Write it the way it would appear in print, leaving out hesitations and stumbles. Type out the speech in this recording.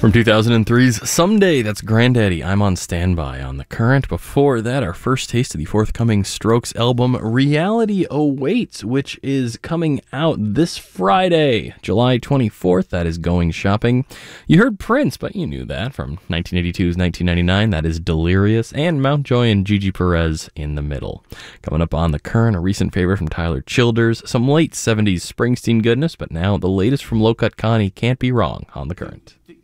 From 2003's Someday, that's Granddaddy, I'm on Standby on The Current. Before that, our first taste of the forthcoming Strokes album, Reality Awaits, which is coming out this Friday, July 24th. That is Going Shopping. You heard Prince, but you knew that from 1982's 1999. That is Delirious, and Mountjoy and Gigi Perez in the middle. Coming up on The Current, a recent favorite from Tyler Childers, some late 70s Springsteen goodness, but now the latest from Low Cut Connie, Can't Be Wrong on The Current.